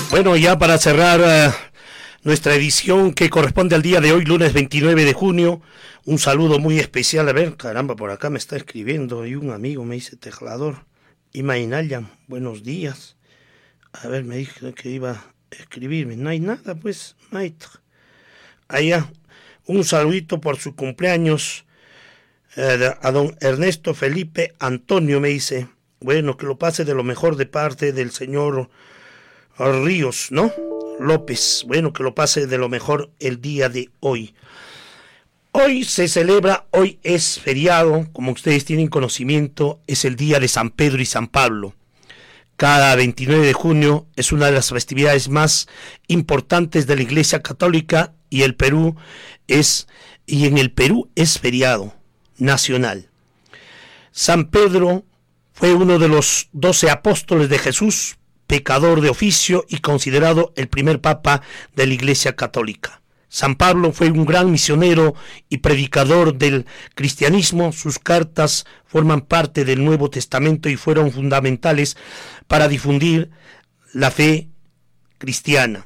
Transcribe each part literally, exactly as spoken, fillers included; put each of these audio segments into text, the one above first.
Bueno, ya para cerrar uh, nuestra edición que corresponde al día de hoy, lunes veintinueve de junio, un saludo muy especial. A ver, caramba, por acá me está escribiendo y un amigo me dice teclador. Imainayan, buenos días. A ver, me dijo que iba a escribirme. No hay nada, pues, maître. Allá, un saludito por su cumpleaños eh, a don Ernesto Felipe Antonio, me dice. Bueno, que lo pase de lo mejor de parte del señor Ríos, ¿no? López. Bueno, que lo pase de lo mejor el día de hoy. Hoy se celebra, hoy es feriado, como ustedes tienen conocimiento, es el día de San Pedro y San Pablo. Cada veintinueve de junio es una de las festividades más importantes de la Iglesia Católica y el Perú es y en el Perú es feriado nacional. San Pedro fue uno de los doce apóstoles de Jesús, pecador de oficio y considerado el primer papa de la Iglesia Católica. San Pablo fue un gran misionero y predicador del cristianismo. Sus cartas forman parte del Nuevo Testamento y fueron fundamentales para difundir la fe cristiana.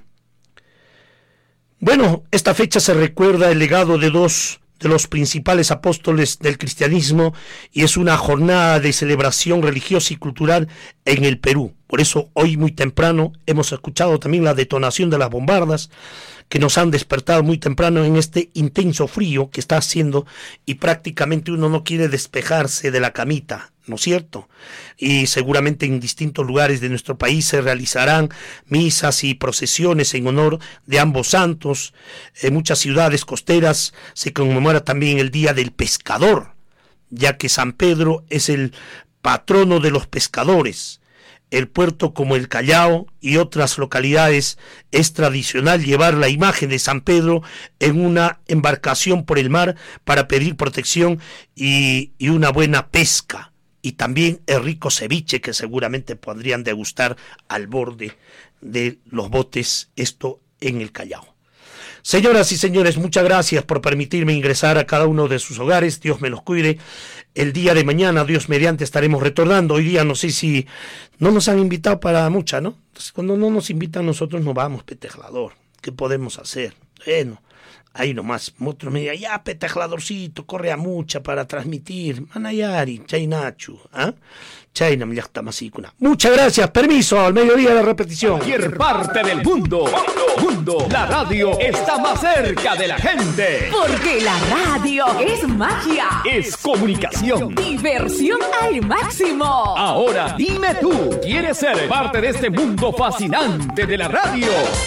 Bueno, esta fecha se recuerda el legado de dos de los principales apóstoles del cristianismo y es una jornada de celebración religiosa y cultural en el Perú. Por eso hoy muy temprano hemos escuchado también la detonación de las bombardas que nos han despertado muy temprano en este intenso frío que está haciendo y prácticamente uno no quiere despejarse de la camita, ¿no es cierto? Y seguramente en distintos lugares de nuestro país se realizarán misas y procesiones en honor de ambos santos. En muchas ciudades costeras se conmemora también el Día del Pescador, ya que San Pedro es el patrono de los pescadores. El puerto como el Callao y otras localidades es tradicional llevar la imagen de San Pedro en una embarcación por el mar para pedir protección y, y una buena pesca. Y también el rico ceviche que seguramente podrían degustar al borde de los botes, esto en el Callao. Señoras y señores, muchas gracias por permitirme ingresar a cada uno de sus hogares. Dios me los cuide. El día de mañana, Dios mediante, estaremos retornando. Hoy día no sé si no nos han invitado para mucha, ¿no? Entonces, cuando no nos invitan nosotros no vamos, petejlador. ¿Qué podemos hacer? Bueno, ahí nomás. Otro me diga, ya, petejladorcito, corre a mucha para transmitir. Manayari, Chainachu, ¿ah? Chaina, muchas gracias, permiso, al mediodía de repetición. Cualquier parte del mundo, mundo, la radio está más cerca de la gente. Porque la radio es magia, es comunicación, diversión al máximo. Ahora dime tú, ¿quieres ser parte de este mundo fascinante de la radio?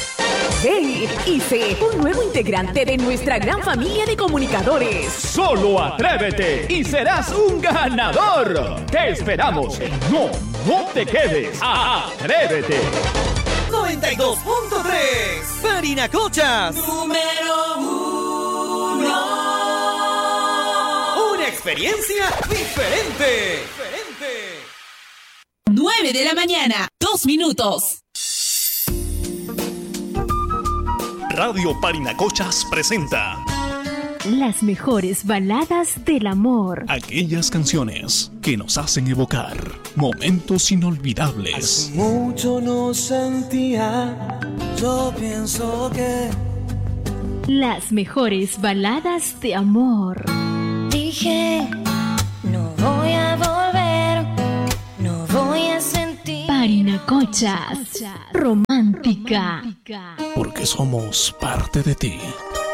Ven y sé un nuevo integrante de nuestra gran familia de comunicadores. Solo atrévete y serás un ganador. Te esperamos. No, no te quedes. ¡Atrévete! noventa y dos punto tres Parinacochas. Número uno. Una experiencia diferente. Diferente. nueve de la mañana, dos minutos. Radio Parinacochas presenta las mejores baladas del amor. Aquellas canciones que nos hacen evocar momentos inolvidables. Hace mucho no sentía, yo pienso que las mejores baladas de amor. Dije, no voy a volver, no voy a sentir. Parinacochas, romántica. Porque somos parte de ti.